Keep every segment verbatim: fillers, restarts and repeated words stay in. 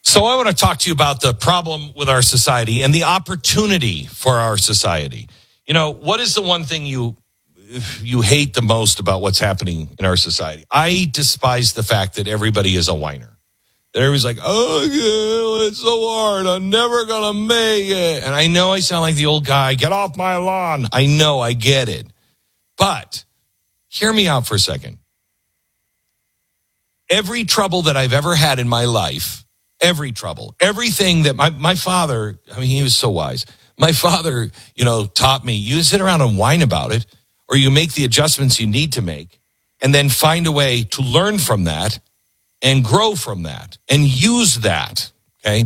So I want to talk to you about the problem with our society and the opportunity for our society. You know, what is the one thing you you hate the most about what's happening in our society? I despise the fact that everybody is a whiner. That everybody's like, oh, yeah, it's so hard. I'm never going to make it. And I know I sound like the old guy. Get off my lawn. I know, I get it. But hear me out for a second. Every trouble that I've ever had in my life, every trouble, everything that my, my father, I mean, he was so wise. My father, you know, taught me, you sit around and whine about it, or you make the adjustments you need to make, and then find a way to learn from that and grow from that and use that, okay?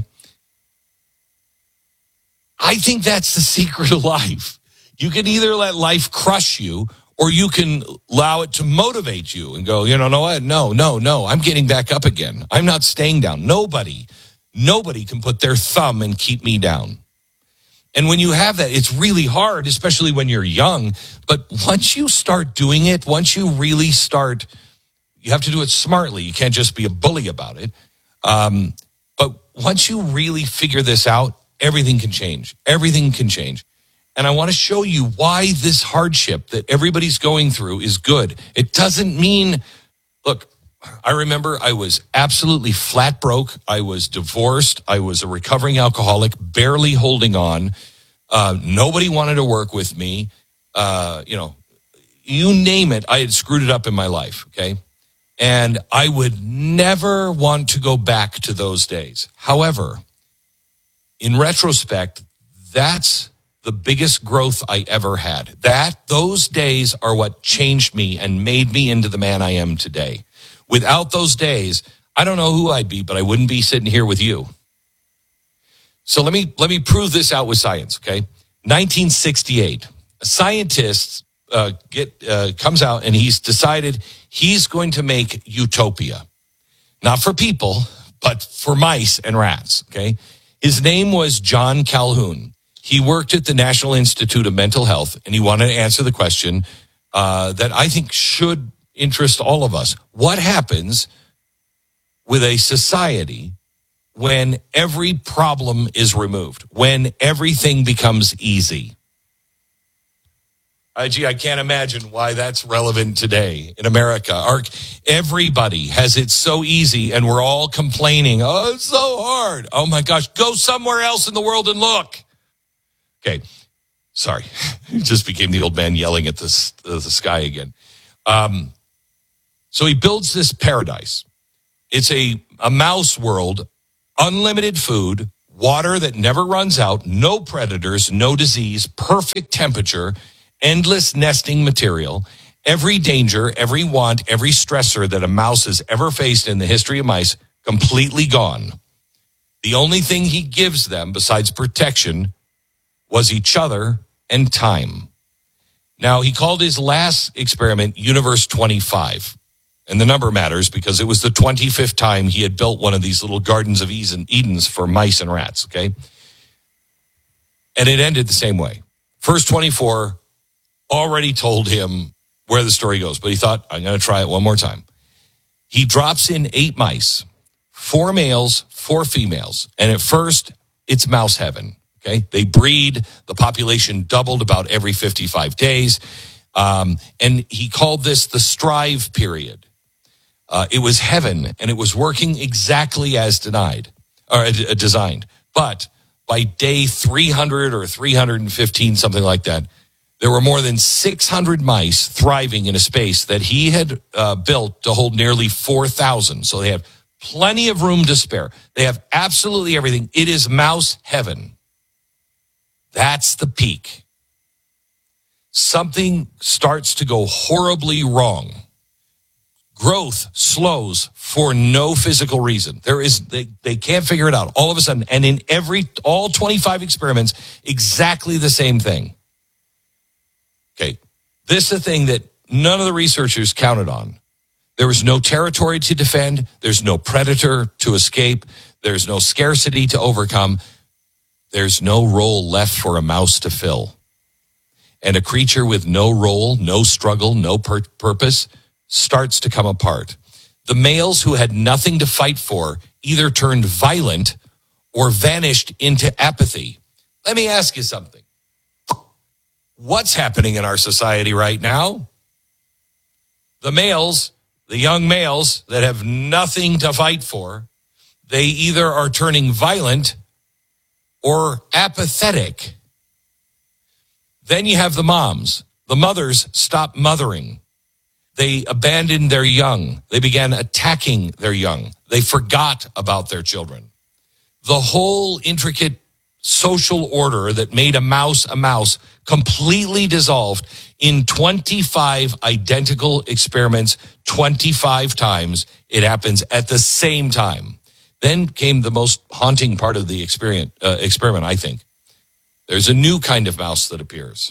I think that's the secret of life. You can either let life crush you, or you can allow it to motivate you and go, you know, no, what? no, no, no, I'm getting back up again. I'm not staying down. Nobody, nobody can put their thumb and keep me down. And when you have that, it's really hard, especially when you're young. But once you start doing it, once you really start, you have to do it smartly. You can't just be a bully about it. Um, but once you really figure this out, everything can change. Everything can change. And I want to show you why this hardship that everybody's going through is good. It doesn't mean, look, I remember I was absolutely flat broke. I was divorced. I was a recovering alcoholic, barely holding on. Uh, nobody wanted to work with me. Uh, you know, you name it, I had screwed it up in my life, okay? And I would never want to go back to those days. However, in retrospect, that's the biggest growth I ever had. That, those days are what changed me and made me into the man I am today. Without those days, I don't know who I'd be, but I wouldn't be sitting here with you. So let me let me prove this out with science, okay? nineteen sixty-eight, a scientist uh, get uh, comes out and he's decided he's going to make utopia. Not for people, but for mice and rats, okay? His name was John Calhoun. He worked at the National Institute of Mental Health, and he wanted to answer the question uh, that I think should interest all of us. What happens with a society when every problem is removed, when everything becomes easy? Uh, gee, I can't imagine why that's relevant today in America. Our, everybody has it so easy, and we're all complaining, oh, it's so hard. Oh, my gosh, go somewhere else in the world and look. Okay, sorry. It just became the old man yelling at the, uh, the sky again. Um, so he builds this paradise. It's a, a mouse world, unlimited food, water that never runs out, no predators, no disease, perfect temperature, endless nesting material, every danger, every want, every stressor that a mouse has ever faced in the history of mice, completely gone. The only thing he gives them besides protection was each other and time. Now, he called his last experiment Universe twenty-five. And the number matters because it was the twenty-fifth time he had built one of these little gardens of Edens for mice and rats, okay? And it ended the same way. First twenty-four already told him where the story goes, but he thought, I'm going to try it one more time. He drops in eight mice, four males, four females. And at first, it's mouse heaven. Okay, they breed. The population doubled about every fifty-five days. Um, and he called this the strive period. Uh, it was heaven, and it was working exactly as denied or uh, designed. But by day three hundred or three hundred fifteen, something like that, there were more than six hundred mice thriving in a space that he had uh, built to hold nearly four thousand. So they have plenty of room to spare. They have absolutely everything. It is mouse heaven. That's the peak. Something starts to go horribly wrong. Growth slows for no physical reason. There is, they, they can't figure it out all of a sudden. And in every, all twenty-five experiments, exactly the same thing. Okay. This is a thing that none of the researchers counted on. There was no territory to defend. There's no predator to escape. There's no scarcity to overcome. There's no role left for a mouse to fill. And a creature with no role, no struggle, no pur- purpose starts to come apart. The males who had nothing to fight for either turned violent or vanished into apathy. Let me ask you something. What's happening in our society right now? The males, the young males that have nothing to fight for, they either are turning violent or apathetic. Then you have the moms. The mothers stop mothering. They abandoned their young. They began attacking their young. They forgot about their children. The whole intricate social order that made a mouse a mouse completely dissolved in twenty-five identical experiments, twenty-five times. It happens at the same time. Then came the most haunting part of the experiment, uh, experiment, I think. There's a new kind of mouse that appears.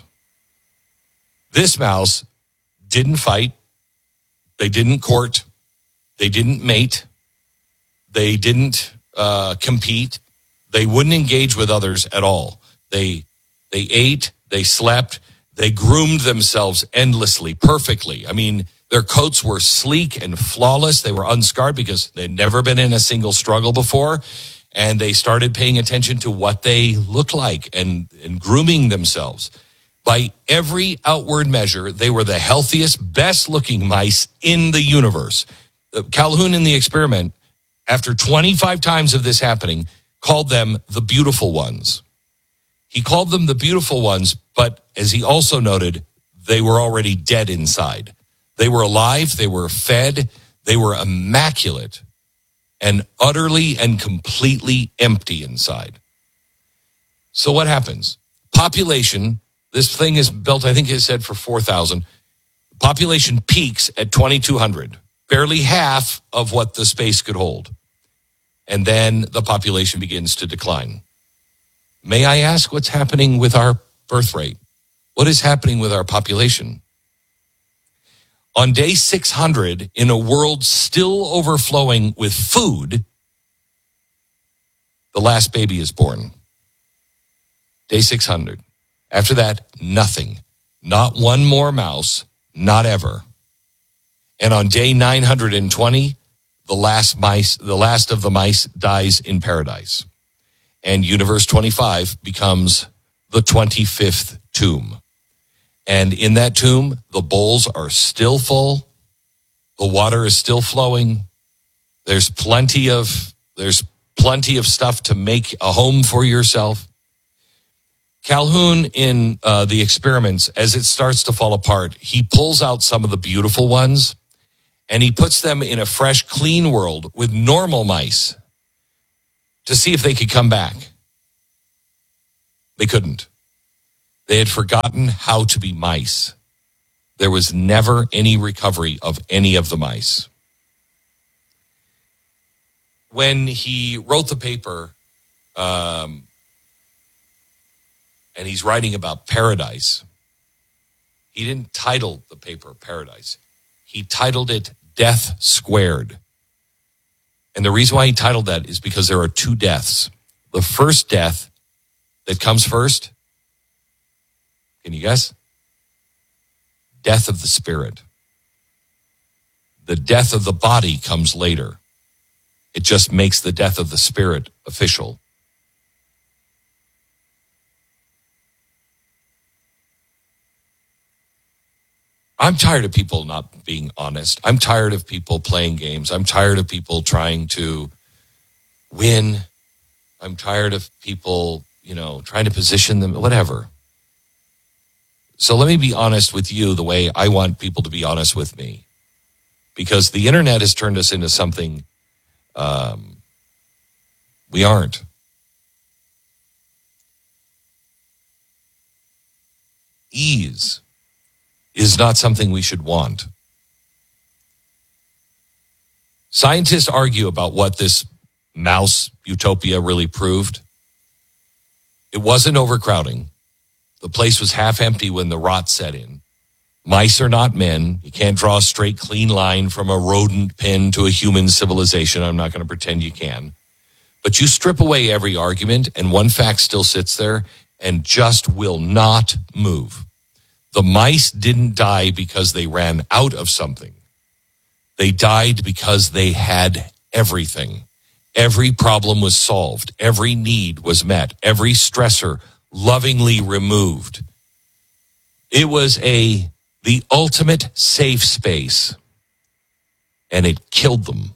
This mouse didn't fight. They didn't court. They didn't mate. They didn't uh, compete. They wouldn't engage with others at all. They they ate. They slept. They groomed themselves endlessly, perfectly. I mean, their coats were sleek and flawless. They were unscarred because they'd never been in a single struggle before. And they started paying attention to what they looked like and, and grooming themselves. By every outward measure, they were the healthiest, best-looking mice in the universe. Calhoun in the experiment, after twenty-five times of this happening, called them the beautiful ones. He called them the beautiful ones, but as he also noted, they were already dead inside. They were alive, they were fed, they were immaculate, and utterly and completely empty inside. So what happens? Population, this thing is built, I think it said for four thousand. Population peaks at twenty-two hundred, barely half of what the space could hold. And then the population begins to decline. May I ask what's happening with our birth rate? What is happening with our population? On day six hundred, in a world still overflowing with food, the last baby is born. Day six hundred. After that, nothing. Not one more mouse, not ever. And on day nine hundred twenty, the last mice, the last of the mice dies in paradise. And Universe twenty-five becomes the twenty-fifth tomb. And in that tomb, the bowls are still full. The water is still flowing. There's plenty of, there's plenty of stuff to make a home for yourself. Calhoun, in uh, the experiments, as it starts to fall apart, he pulls out some of the beautiful ones and he puts them in a fresh, clean world with normal mice to see if they could come back. They couldn't. They had forgotten how to be mice. There was never any recovery of any of the mice. When he wrote the paper, um, and he's writing about paradise, he didn't title the paper Paradise. He titled it Death Squared. And the reason why he titled that is because there are two deaths. The first death that comes first, can you guess? Death of the spirit. The death of the body comes later. It just makes the death of the spirit official. I'm tired of people not being honest. I'm tired of people playing games. I'm tired of people trying to win. I'm tired of people, you know, trying to position them, whatever. So let me be honest with you the way I want people to be honest with me. Because the internet has turned us into something um, we aren't. Ease is not something we should want. Scientists argue about what this mouse utopia really proved. It wasn't overcrowding. The place was half empty when the rot set in. Mice are not men. You can't draw a straight, clean line from a rodent pen to a human civilization. I'm not going to pretend you can. But you strip away every argument, and one fact still sits there and just will not move. The mice didn't die because they ran out of something. They died because they had everything. Every problem was solved. Every need was met. Every stressor lovingly removed. It was a the ultimate safe space, and it killed them.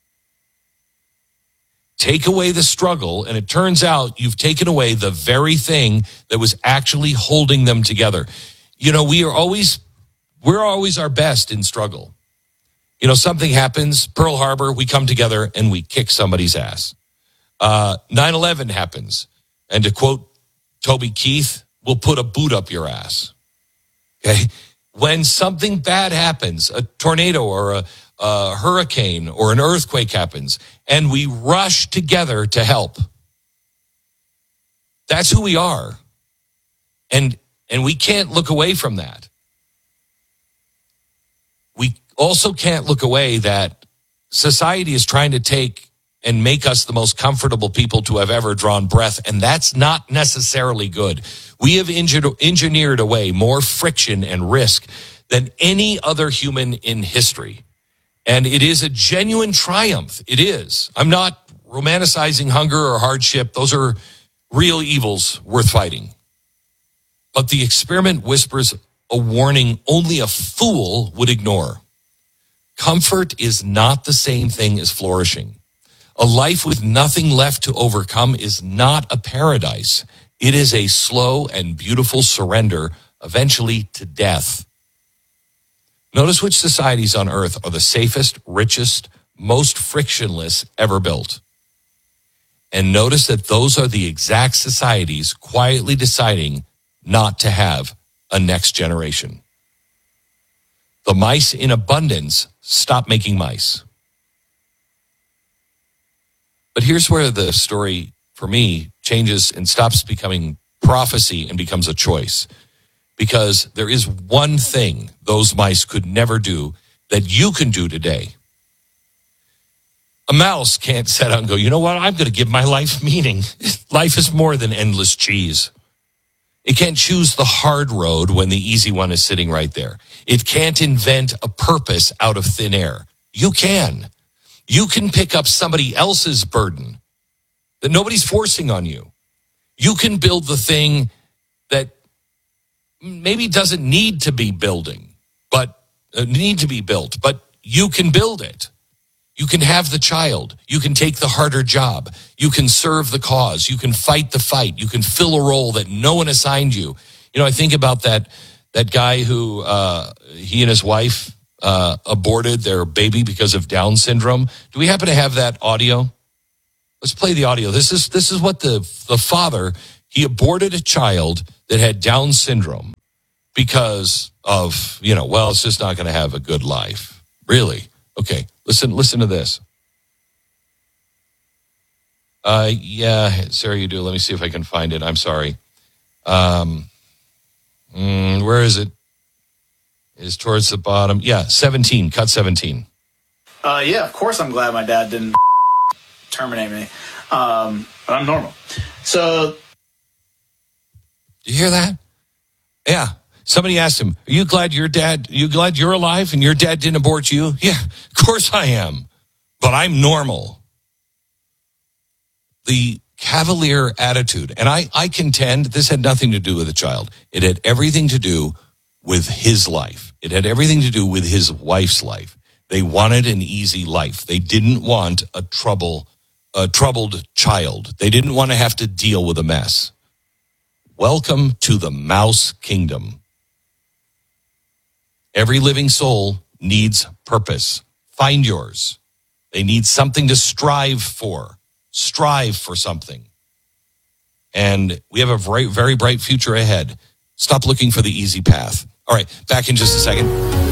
Take away the struggle, and it turns out you've taken away the very thing that was actually holding them together. You know, we are always, we're always our best in struggle. You know, something happens, Pearl Harbor, we come together and we kick somebody's ass. Uh, nine eleven happens, and to quote Toby Keith, we'll put a boot up your ass. Okay? When something bad happens, a tornado or a, a hurricane or an earthquake happens, and we rush together to help. That's who we are. And and we can't look away from that. We also can't look away that society is trying to take and make us the most comfortable people to have ever drawn breath, and that's not necessarily good. We have engineered away more friction and risk than any other human in history. And it is a genuine triumph. It is. I'm not romanticizing hunger or hardship. Those are real evils worth fighting. But the experiment whispers a warning only a fool would ignore. Comfort is not the same thing as flourishing. A life with nothing left to overcome is not a paradise. It is a slow and beautiful surrender, eventually to death. Notice which societies on earth are the safest, richest, most frictionless ever built. And notice that those are the exact societies quietly deciding not to have a next generation. The mice in abundance stop making mice. But here's where the story, for me, changes and stops becoming prophecy and becomes a choice. Because there is one thing those mice could never do that you can do today. A mouse can't set out and go, you know what, I'm going to give my life meaning. Life is more than endless cheese. It can't choose the hard road when the easy one is sitting right there. It can't invent a purpose out of thin air. You can. You can pick up somebody else's burden that nobody's forcing on you. You can build the thing that maybe doesn't need to be building, but uh, need to be built, but you can build it. You can have the child. You can take the harder job. You can serve the cause. You can fight the fight. You can fill a role that no one assigned you. You know, I think about that that guy who uh, he and his wife uh, aborted their baby because of Down syndrome. Do we happen to have that audio? Let's play the audio. This is this is what the the father, he aborted a child that had Down syndrome because of, you know, well, it's just not going to have a good life. Really? Okay. Listen, listen to this. Uh, yeah, Sarah, you do. Let me see if I can find it. I'm sorry. Um, mm, where is it? It's towards the bottom. Yeah, seventeen. Cut seventeen. Uh, yeah, of course I'm glad my dad didn't terminate me. Um, but I'm normal. So. You hear that? Yeah. Somebody asked him, are you glad your dad, you glad you're alive and your dad didn't abort you? Yeah, of course I am. But I'm normal. The cavalier attitude, and I, I contend this had nothing to do with the child. It had everything to do with his life. It had everything to do with his wife's life. They wanted an easy life. They didn't want a trouble, a troubled child. They didn't want to have to deal with a mess. Welcome to the mouse kingdom. Every living soul needs purpose. Find yours. They need something to strive for. Strive for something. And we have a very, very bright future ahead. Stop looking for the easy path. All right, back in just a second.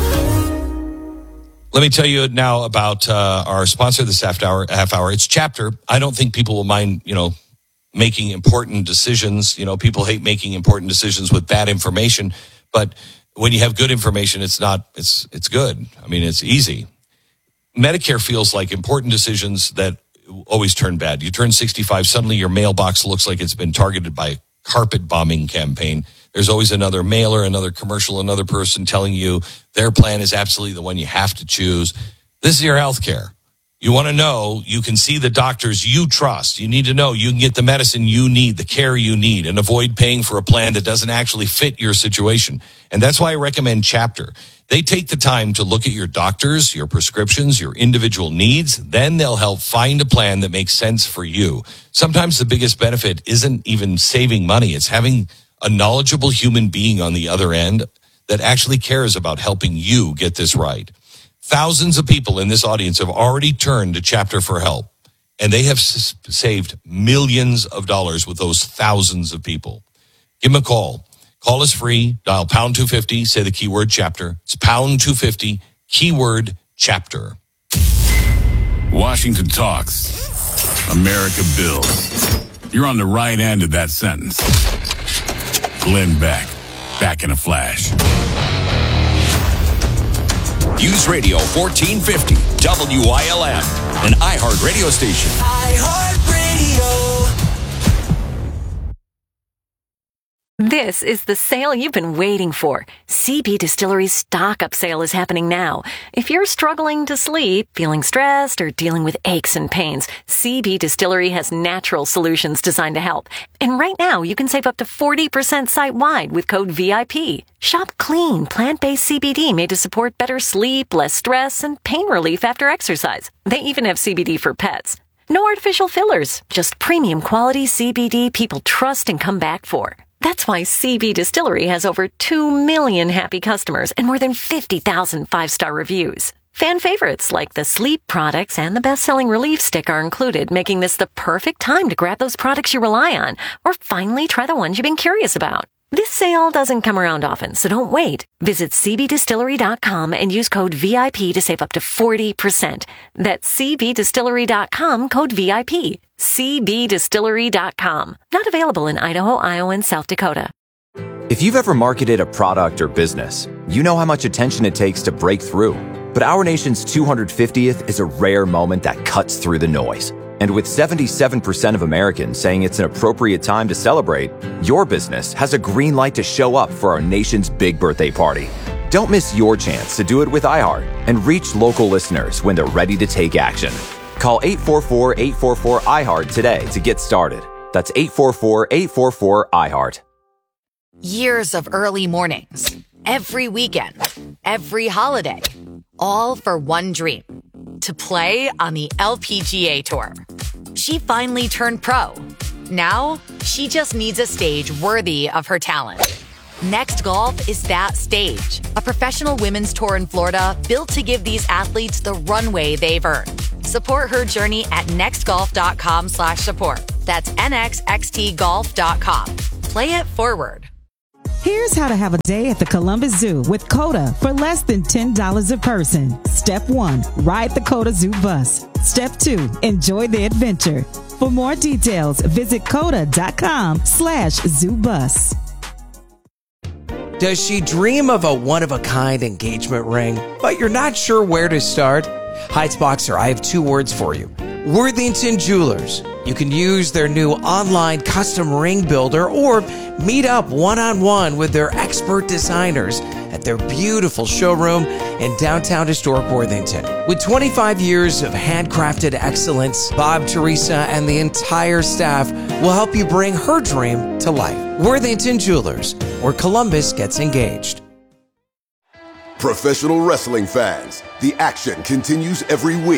Let me tell you now about uh, our sponsor this half hour. Half hour. It's Chapter. I don't think people will mind, you know, making important decisions. You know, people hate making important decisions with bad information, but when you have good information, it's not, it's, it's good. I mean, it's easy. Medicare feels like important decisions that always turn bad. You turn sixty-five, suddenly your mailbox looks like it's been targeted by a carpet bombing campaign. There's always another mailer, another commercial, another person telling you their plan is absolutely the one you have to choose. This is your health care. You want to know you can see the doctors you trust. You need to know you can get the medicine you need, the care you need, and avoid paying for a plan that doesn't actually fit your situation. And that's why I recommend Chapter. They take the time to look at your doctors, your prescriptions, your individual needs. Then they'll help find a plan that makes sense for you. Sometimes the biggest benefit isn't even saving money. It's having a knowledgeable human being on the other end that actually cares about helping you get this right. Thousands of people in this audience have already turned to Chapter for help, and they have s- saved millions of dollars with those thousands of people. Give them a call. Call is free. Dial pound two fifty. Say the keyword Chapter. It's pound two fifty, keyword Chapter. Washington talks. America builds. You're on the right end of that sentence. Glenn Beck. Back in a flash. News Radio fourteen fifty, W I L M, an iHeart radio station. iHeart Radio. This is the sale you've been waiting for. C B Distillery's stock-up sale is happening now. If you're struggling to sleep, feeling stressed, or dealing with aches and pains, C B Distillery has natural solutions designed to help. And right now, you can save up to forty percent site-wide with code V I P. Shop clean, plant-based C B D made to support better sleep, less stress, and pain relief after exercise. They even have C B D for pets. No artificial fillers, just premium quality C B D people trust and come back for. That's why C B Distillery has over two million happy customers and more than fifty thousand five-star reviews. Fan favorites like the sleep products and the best-selling Relief Stick are included, making this the perfect time to grab those products you rely on or finally try the ones you've been curious about. This sale doesn't come around often, so don't wait. Visit C B distillery dot com and use code V I P to save up to forty percent. That's C B distillery dot com, code V I P. C B distillery dot com. Not available in Idaho, Iowa, and South Dakota. If you've ever marketed a product or business, you know how much attention it takes to break through. But our nation's two hundred fiftieth is a rare moment that cuts through the noise. And with seventy-seven percent of Americans saying it's an appropriate time to celebrate, your business has a green light to show up for our nation's big birthday party. Don't miss your chance to do it with iHeart and reach local listeners when they're ready to take action. Call eight four four, eight four four, iHeart today to get started. That's eight four four, eight four four, iHeart. Years of early mornings, every weekend, every holiday, all for one dream. To play on the L P G A Tour. She finally turned pro. Now, she just needs a stage worthy of her talent. Next Golf is that stage. A professional women's tour in Florida built to give these athletes the runway they've earned. Support her journey at nextgolf.com slash support. That's N X X T golf dot com. Play it forward. Here's how to have a day at the Columbus Zoo with COTA for less than ten dollars a person. Step one, ride the COTA Zoo bus. Step two, enjoy the adventure. For more details, visit COTA.com slash zoo bus. Does she dream of a one-of-a-kind engagement ring, but you're not sure where to start? Heights Boxer, I have two words for you. Worthington Jewelers. You can use their new online custom ring builder or meet up one-on-one with their expert designers at their beautiful showroom in downtown historic Worthington. With twenty-five years of handcrafted excellence, Bob, Teresa, and the entire staff will help you bring her dream to life. Worthington Jewelers, where Columbus gets engaged. Professional wrestling fans, the action continues every week.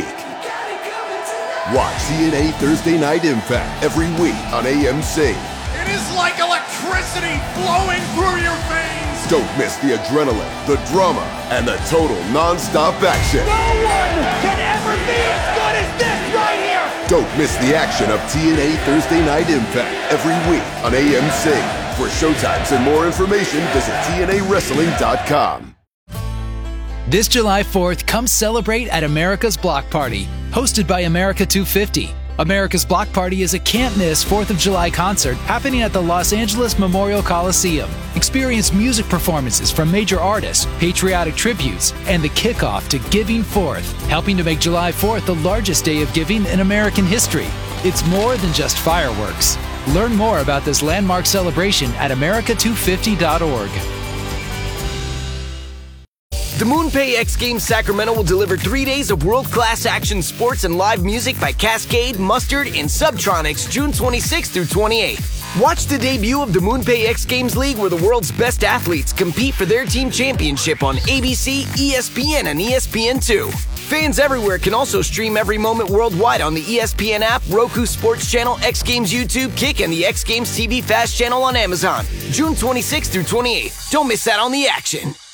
Watch T N A Thursday Night Impact every week on A M C. It is like electricity flowing through your veins. Don't miss the adrenaline, the drama, and the total non-stop action. No one can ever be as good as this right here. Don't miss the action of T N A Thursday Night Impact every week on A M C. For showtimes and more information, visit T N A wrestling dot com. This July fourth, come celebrate at America's Block Party, hosted by America two fifty. America's Block Party is a can't-miss fourth of July concert happening at the Los Angeles Memorial Coliseum. Experience music performances from major artists, patriotic tributes, and the kickoff to Giving Fourth, helping to make July fourth the largest day of giving in American history. It's more than just fireworks. Learn more about this landmark celebration at America two fifty dot org. The MoonPay X Games Sacramento will deliver three days of world-class action sports and live music by Cascade, Mustard, and Subtronics June twenty-sixth through twenty-eighth. Watch the debut of the MoonPay X Games League, where the world's best athletes compete for their team championship on A B C, E S P N, and E S P N two. Fans everywhere can also stream every moment worldwide on the E S P N app, Roku Sports Channel, X Games YouTube, Kick, and the X Games T V Fast channel on Amazon. June twenty-sixth through twenty-eighth. Don't miss out on the action.